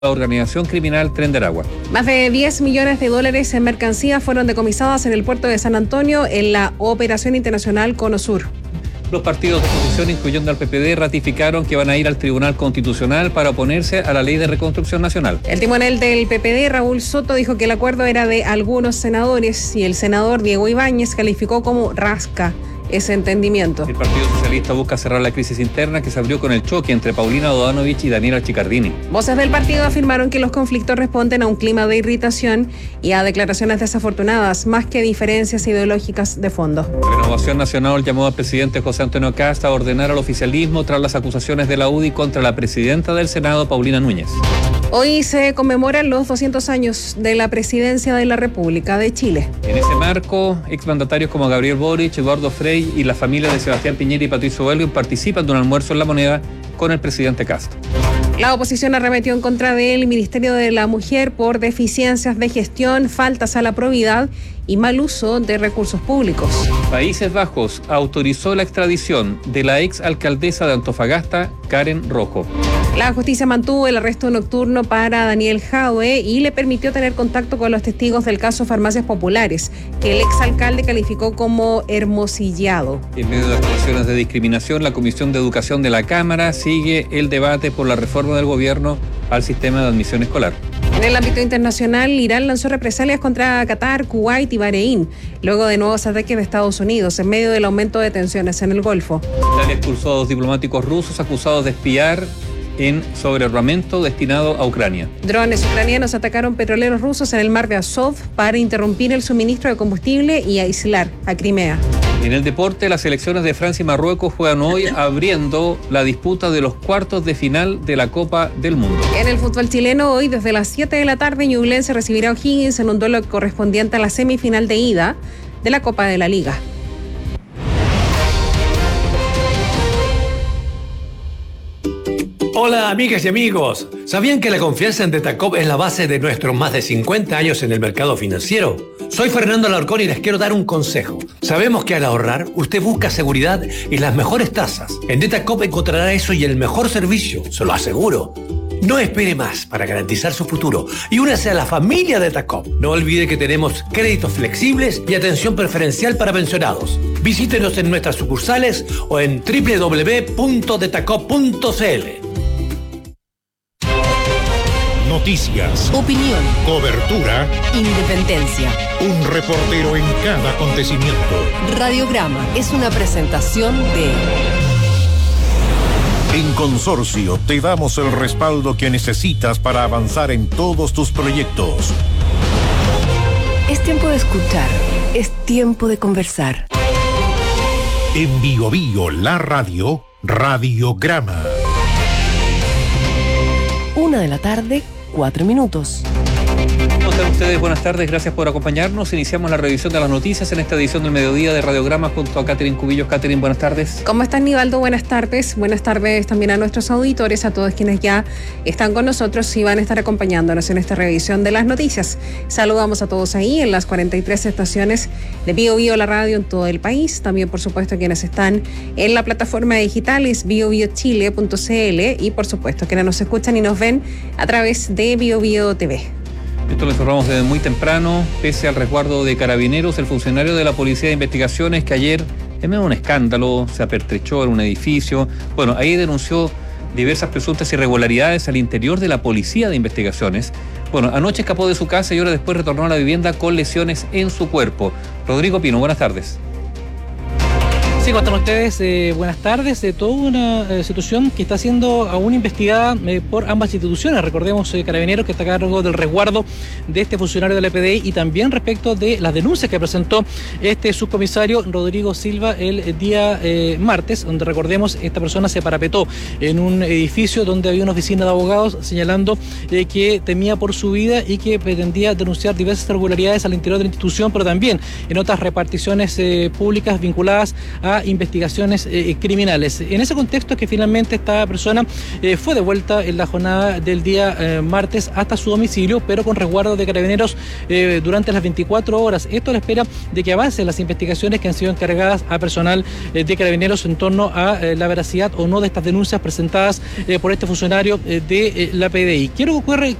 la organización criminal Tren de Aragua. Más de 10 millones de dólares en mercancías fueron decomisadas en el puerto de San Antonio en la operación internacional Cono Sur. Los partidos de oposición, incluyendo al PPD, ratificaron que van a ir al Tribunal Constitucional para oponerse a la Ley de Reconstrucción Nacional. El timonel del PPD, Raúl Soto, dijo que el acuerdo era de algunos senadores y el senador Diego Ibáñez calificó como rasca ese entendimiento. El Partido Socialista busca cerrar la crisis interna que se abrió con el choque entre Paulina Dodanovich y Daniela Chicardini. Voces del partido afirmaron que los conflictos responden a un clima de irritación y a declaraciones desafortunadas, más que diferencias ideológicas de fondo. Renovación Nacional llamó al presidente José Antonio Kast a ordenar al oficialismo tras las acusaciones de la UDI contra la presidenta del Senado, Paulina Núñez. Hoy se conmemoran los 200 años de la presidencia de la República de Chile. En ese marco, exmandatarios como Gabriel Boric, Eduardo Frei y la familia de Sebastián Piñera y Patricio Elwin participan de un almuerzo en La Moneda con el presidente Kast. La oposición arremetió en contra del Ministerio de la Mujer por deficiencias de gestión, faltas a la probidad y mal uso de recursos públicos. Países Bajos autorizó la extradición de la ex alcaldesa de Antofagasta, Karen Rojo. La justicia mantuvo el arresto nocturno para Daniel Jadwe y le permitió tener contacto con los testigos del caso Farmacias Populares, que el exalcalde calificó como hermosillado. En medio de acusaciones de discriminación, la Comisión de Educación de la Cámara sigue el debate por la reforma del gobierno al sistema de admisión escolar. En el ámbito internacional, Irán lanzó represalias contra Qatar, Kuwait y Bahrein, luego de nuevos ataques de Estados Unidos, en medio del aumento de tensiones en el Golfo. Italia expulsó a 2 diplomáticos rusos acusados de espiar en sobrearmamento destinado a Ucrania. Drones ucranianos atacaron petroleros rusos en el mar de Azov para interrumpir el suministro de combustible y aislar a Crimea. En el deporte, las selecciones de Francia y Marruecos juegan hoy abriendo la disputa de los cuartos de final de la Copa del Mundo. En el fútbol chileno, hoy desde las 7 de la tarde, Ñublense recibirá a O'Higgins en un duelo correspondiente a la semifinal de ida de la Copa de la Liga. Hola amigas y amigos, ¿sabían que la confianza en Detacop es la base de nuestros más de 50 años en el mercado financiero? Soy Fernando Alarcón y les quiero dar un consejo. Sabemos que al ahorrar, usted busca seguridad y las mejores tasas. En Detacop encontrará eso y el mejor servicio, se lo aseguro. No espere más para garantizar su futuro y únase a la familia Detacop. No olvide que tenemos créditos flexibles y atención preferencial para pensionados. Visítenos en nuestras sucursales o en www.detacop.cl. Noticias, opinión, cobertura, independencia. Un reportero en cada acontecimiento. Radiograma es una presentación de... En Consorcio te damos el respaldo que necesitas para avanzar en todos tus proyectos. Es tiempo de escuchar, es tiempo de conversar. En Bio Bio, la radio, Radiograma. 1:00 p.m, 4 minutos. ¿Cómo están ustedes? Buenas tardes, gracias por acompañarnos. Iniciamos la revisión de las noticias en esta edición del mediodía de Radiograma junto a Catherine Cubillos. Catherine, buenas tardes. ¿Cómo están, Nivaldo? Buenas tardes. Buenas tardes también a nuestros auditores, a todos quienes ya están con nosotros y van a estar acompañándonos en esta revisión de las noticias. Saludamos a todos ahí en las 43 estaciones de Bio Bio, la radio en todo el país. También, por supuesto, quienes están en la plataforma digital es biobiochile.cl y, por supuesto, quienes nos escuchan y nos ven a través de Bio Bio TV. Esto lo informamos desde muy temprano, pese al resguardo de carabineros, el funcionario de la Policía de Investigaciones que ayer, en medio de un escándalo, se apertrechó en un edificio. Bueno, ahí denunció diversas presuntas irregularidades al interior de la Policía de Investigaciones. Bueno, anoche escapó de su casa y horas después retornó a la vivienda con lesiones en su cuerpo. Rodrigo Pino, buenas tardes. Sí, ¿cómo están ustedes? Buenas tardes. Toda una situación que está siendo aún investigada por ambas instituciones. Recordemos, Carabineros, que está a cargo del resguardo de este funcionario del EPDI y también respecto de las denuncias que presentó este subcomisario Rodrigo Silva el día martes, donde, recordemos, esta persona se parapetó en un edificio donde había una oficina de abogados señalando que temía por su vida y que pretendía denunciar diversas irregularidades al interior de la institución, pero también en otras reparticiones públicas vinculadas a a investigaciones criminales. En ese contexto es que finalmente esta persona fue devuelta en la jornada del día martes hasta su domicilio, pero con resguardo de Carabineros durante las 24 horas. Esto a la espera de que avancen las investigaciones que han sido encargadas a personal de Carabineros en torno a la veracidad o no de estas denuncias presentadas por este funcionario de la PDI. ¿Qué es lo que ocurre?